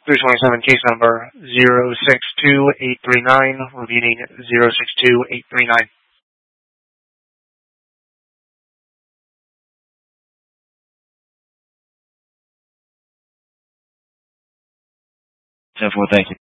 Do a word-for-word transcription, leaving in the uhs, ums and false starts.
three twenty-seven, case number zero six two eight three nine, repeating zero six two eight three nine. ten four, thank you.